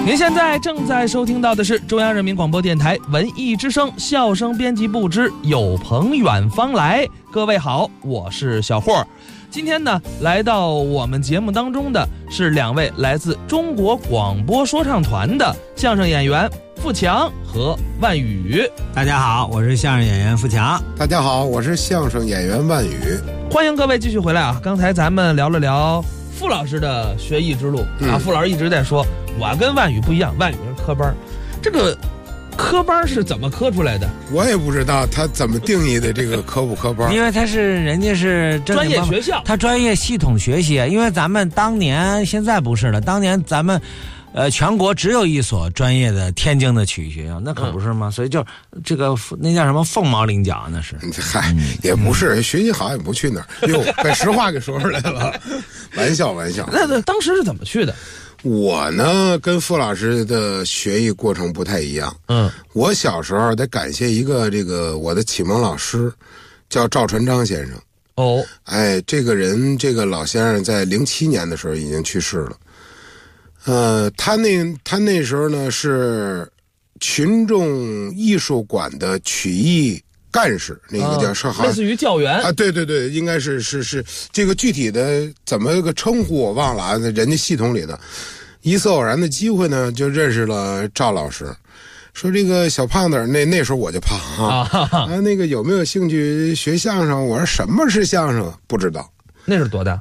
您现在正在收听到的是中央人民广播电台文艺之声笑声编辑部之有朋远方来。各位好，我是小霍。今天呢，来到我们节目当中的是两位来自中国广播说唱团的相声演员富强和万宇。 大家好，我是相声演员富强。 大家好，我是相声演员万宇。 欢迎各位继续回来啊！刚才咱们聊了聊傅老师的学艺之路啊，傅老师一直在说，我跟万宇不一样，万宇是科班，这个科班是怎么科出来的？ 我也不知道他怎么定义的这个科不科班， 因为人家是专业学校， 他专业系统学习。因为咱们当年，现在不是了，当年咱们全国只有一所专业的天津的曲艺学校，那可不是吗？所以就这个那叫什么凤毛麟角，那是。 嗨，也不是，学习好也不去那儿。哟，把实话给说出来了，玩笑。 那当时是怎么去的？ 我呢，跟傅老师的学艺过程不太一样。我小时候得感谢一个我的启蒙老师，叫赵传章先生。 哦， 哎，这个人，这个老先生在07年的时候已经去世了。他那时候呢是群众艺术馆的曲艺干事，那个叫是类似于教员啊，对，应该是这个具体的怎么个称呼我忘了啊，人家系统里的。一次偶然的机会呢，就认识了赵老师，说这个小胖子，那时候我就胖啊，那个有没有兴趣学相声？我说什么是相声？不知道。 那是多大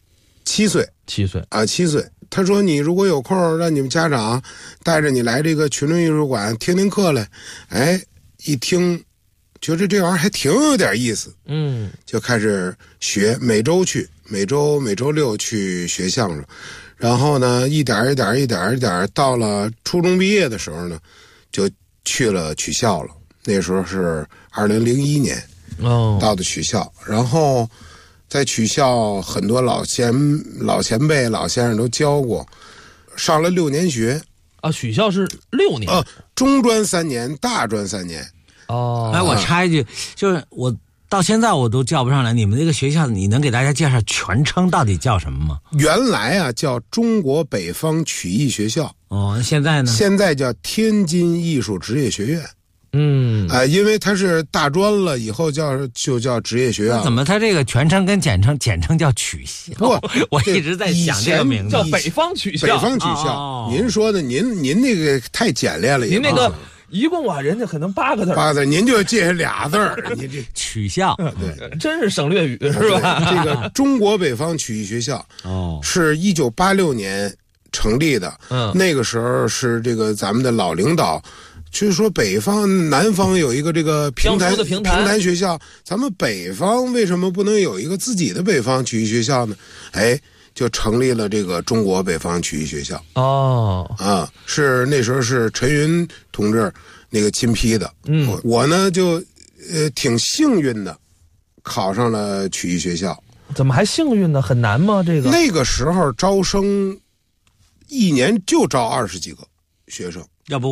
？7岁啊，7岁。他说你如果有空，让你们家长带着你来这个群众艺术馆听听课来。哎，一听觉得这玩意儿还挺有点意思，就开始学，每周六去学相声，然后呢一点，到了初中毕业的时候呢，就去了曲校了。那时候是2001年到的曲校，然后在曲校很多老前辈老先生都教过，上了6年学啊。曲校是6年中专3年，大专3年。 哎，我插一句，就是我到现在我都叫不上来，你们这个学校，你能给大家介绍全称到底叫什么吗？ 原来啊叫中国北方曲艺学校。 现在呢？现在叫天津艺术职业学院。因为它是大专了以后就叫职业学院。 怎么它这个全称跟简称叫曲校？我一直在想这个名字， 叫北方曲校。 北方曲校，您说的，您那个太简练了。 您那个一共人家可能8个字， 您就借下俩字儿，你这曲校， 对， 真是省略语是吧？ 这个中国北方曲艺学校是1986年成立的。那个时候是这个咱们的老领导。就是说南方有一个这个平台学校，咱们北方为什么不能有一个自己的北方曲艺学校呢？就成立了这个中国北方曲艺学校。是那时候是陈云同志那个亲批的。我呢就挺幸运的考上了曲艺学校。 怎么还幸运呢？很难吗？这个那个时候招生1年就招20几个学生。